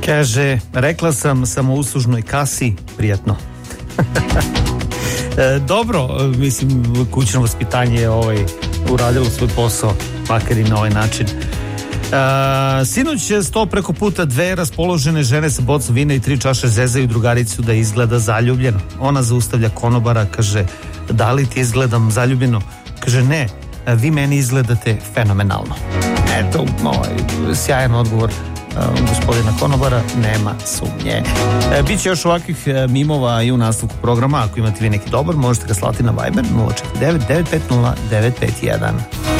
Kaže, rekla sam samouslužnoj kasi, prijatno. Dobro, mislim, kućno vaspitanje je uradilo svoj posao, makar i na ovaj način. Sinoć je 100 preko puta 2 raspoložene žene sa bocom vina i 3 čaše zezaju drugaricu da izgleda zaljubljeno. Ona zaustavlja konobara, kaže, da li ti izgledam zaljubljeno? Kaže, ne, vi meni izgledate fenomenalno. Eto, sjajan odgovor gospodina konobara, nema sumnje. Biće još ovakvih mimova i u nastavku programa. Ako imate vi neki dobar, možete ga slati na Viber 049 950 951.